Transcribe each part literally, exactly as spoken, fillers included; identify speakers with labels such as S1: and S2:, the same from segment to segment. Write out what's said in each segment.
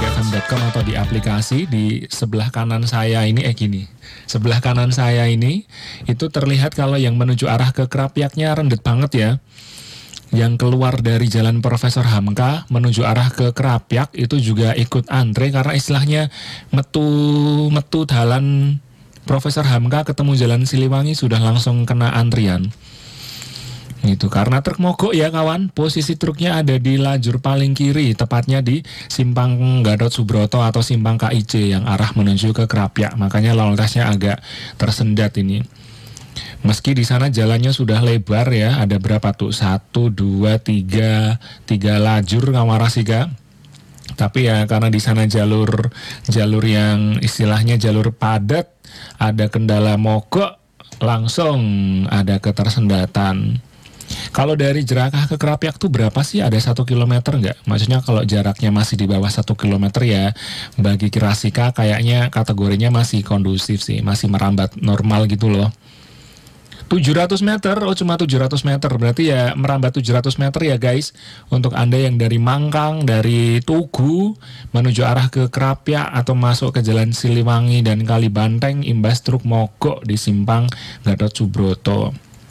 S1: f m dot com atau di aplikasi. Di sebelah kanan saya ini, eh gini, sebelah kanan saya ini, itu terlihat kalau yang menuju arah ke Krapyaknya rendet banget ya. Yang keluar dari Jalan Profesor Hamka menuju arah ke Krapyak itu juga ikut antre karena istilahnya metu metu dalan Profesor Hamka ketemu Jalan Siliwangi sudah langsung kena antrian. Itu karena truk mogok ya kawan. Posisi truknya ada di lajur paling kiri, tepatnya di Simpang Gatot Subroto atau Simpang K I C yang arah menuju ke Krapyak. Makanya lalu lintasnya agak tersendat ini. Meski di sana jalannya sudah lebar ya, ada berapa tuh? Satu, dua, tiga, tiga lajur Kawarasiga. Tapi ya karena di sana jalur jalur yang istilahnya jalur padat, ada kendala mogok, langsung ada ketersendatan. Kalau dari Jerakah ke Krapyak tuh berapa sih? Ada satu kilometer nggak? Maksudnya kalau jaraknya masih di bawah satu kilometer ya, bagi Kirasika kayaknya kategorinya masih kondusif sih, masih merambat normal gitu loh. tujuh ratus meter, oh cuma tujuh ratus meter, berarti ya merambat tujuh ratus meter ya guys. Untuk Anda yang dari Mangkang, dari Tugu, menuju arah ke Krapyak atau masuk ke Jalan Siliwangi dan Kalibanteng, imbas truk mogok di Simpang Gatot Subroto.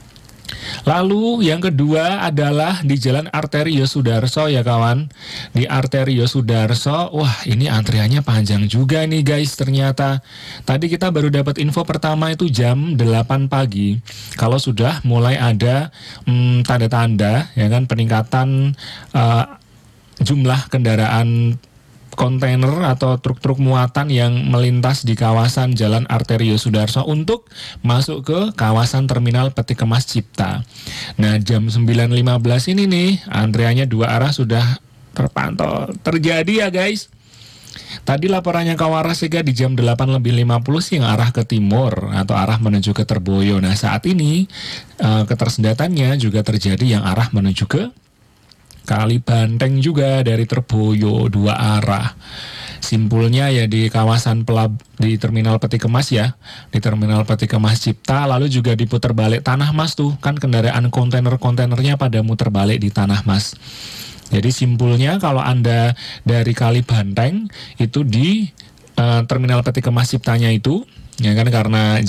S1: Lalu yang kedua adalah di Jalan Arteri Yosudarso ya kawan. Di Arteri Yosudarso, wah ini antriannya panjang juga nih guys ternyata. Tadi kita baru dapat info pertama itu jam delapan pagi. Kalau sudah mulai ada hmm, tanda-tanda ya kan peningkatan uh, jumlah kendaraan kontainer atau truk-truk muatan yang melintas di kawasan Jalan Arteri Yosudarso untuk masuk ke kawasan Terminal Peti Kemas Cipta. Nah, jam sembilan lima belas ini nih, antriannya dua arah sudah terpantau terjadi ya guys. Tadi laporannya Kawarasiga di jam delapan lebih lima puluh sih yang arah ke timur atau arah menuju ke Terboyo. Nah, saat ini uh, ketersendatannya juga terjadi yang arah menuju ke Kalibanteng juga dari Terboyo dua arah. Simpulnya ya di kawasan pelab di Terminal Peti Kemas ya, di Terminal Peti Kemas Cipta, lalu juga diputar balik Tanah Mas tuh, kan kendaraan kontainer-kontainernya pada muter balik di Tanah Mas. Jadi simpulnya kalau Anda dari Kalibanteng itu di uh, Terminal Peti Kemas Ciptanya itu, ya kan karena